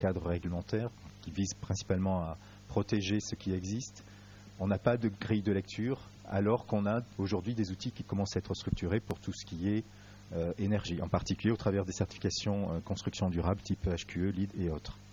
cadre réglementaire qui vise principalement à protéger ce qui existe. On n'a pas de grille de lecture, alors qu'on a aujourd'hui des outils qui commencent à être structurés pour tout ce qui est énergie, en particulier au travers des certifications construction durable type HQE, LEED et autres.